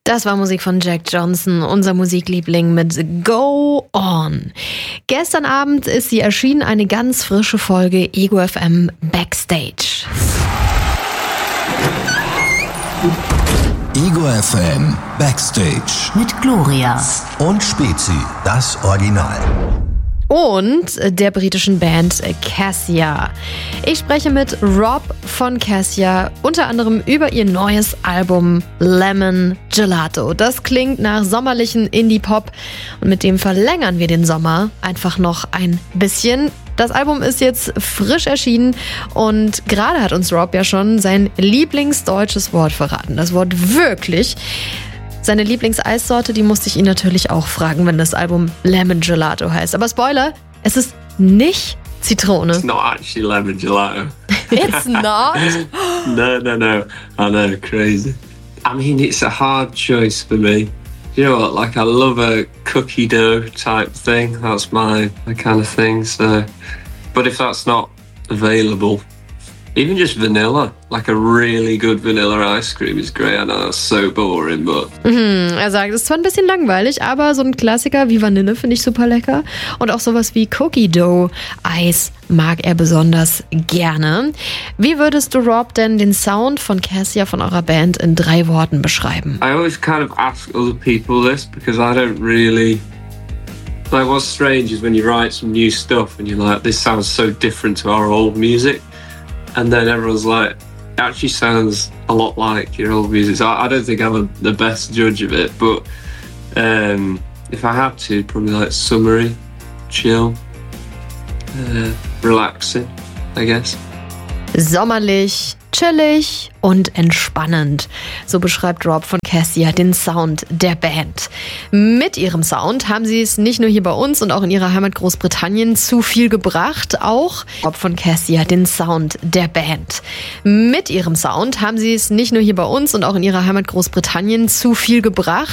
Das war Musik von Jack Johnson, unser Musikliebling mit Go On. Gestern Abend ist sie erschienen, eine ganz frische Folge Ego FM Backstage. Ego FM Backstage mit Gloria und Spezi, das Original. Und der britischen Band Cassia. Ich spreche mit Rob von Cassia unter anderem über ihr neues Album Lemon Gelato. Das klingt nach sommerlichen Indie-Pop und mit dem verlängern wir den Sommer einfach noch ein bisschen. Das Album ist jetzt frisch erschienen und gerade hat uns Rob ja schon sein lieblingsdeutsches Wort verraten. Das Wort wirklich. Seine Lieblingseissorte, die musste ich ihn natürlich auch fragen, wenn das Album Lemon Gelato heißt. Aber Spoiler, es ist nicht Zitrone. It's not actually lemon gelato. It's not? No. I know, crazy. I mean, it's a hard choice for me. You know what, like I love a cookie dough type thing. That's my kind of thing. So, but if that's not available, even just vanilla, like a really good vanilla ice cream is great. I know that's so boring, but... Er sagt, es ist zwar ein bisschen langweilig, aber so ein Klassiker wie Vanille finde ich super lecker. Und auch sowas wie Cookie Dough Eis mag er besonders gerne. Wie würdest du, Rob, denn den Sound von Cassia, von eurer Band, in 3 Worten beschreiben? I always kind of ask other people this because I don't really... Like, what's strange is when you write some new stuff and you're like, this sounds so different to our old music. And then everyone's like, it actually sounds a lot like your old music. So I don't think I'm the best judge of it, but if I had to, probably like summery, chill, relaxing, I guess. Sommerlich, chillig und entspannend. So beschreibt Rob von Cassia den Sound der Band. Mit ihrem Sound haben sie es nicht nur hier bei uns und auch in ihrer Heimat Großbritannien zu viel gebracht. Auch Rob von Cassia den Sound der Band. Mit ihrem Sound haben sie es nicht nur hier bei uns und auch in ihrer Heimat Großbritannien zu viel gebracht.